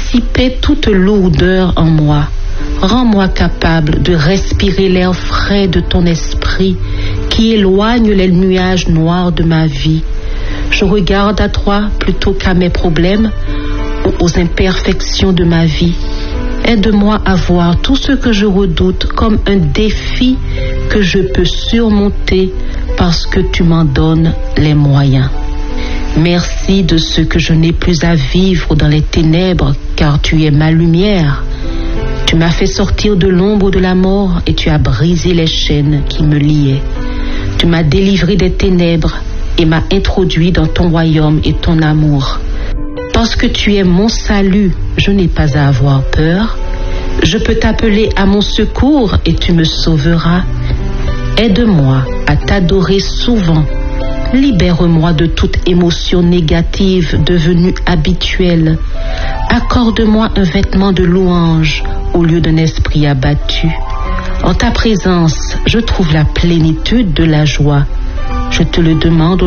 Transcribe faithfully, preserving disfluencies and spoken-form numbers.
dissiper toute lourdeur en moi. Rends-moi capable de respirer l'air frais de ton esprit qui éloigne les nuages noirs de ma vie. Je regarde à toi plutôt qu'à mes problèmes ou aux imperfections de ma vie. Aide-moi à voir tout ce que je redoute comme un défi que je peux surmonter parce que tu m'en donnes les moyens. Merci de ce que je n'ai plus à vivre dans les ténèbres, car tu es ma lumière. Tu m'as fait sortir de l'ombre de la mort et tu as brisé les chaînes qui me liaient. Tu m'as délivré des ténèbres et m'as introduit dans ton royaume et ton amour. Parce que tu es mon salut, je n'ai pas à avoir peur. Je peux t'appeler à mon secours et tu me sauveras. Aide-moi à t'adorer souvent. Libère-moi de toute émotion négative devenue habituelle. Accorde-moi un vêtement de louange au lieu d'un esprit abattu. En ta présence, je trouve la plénitude de la joie. Je te le demande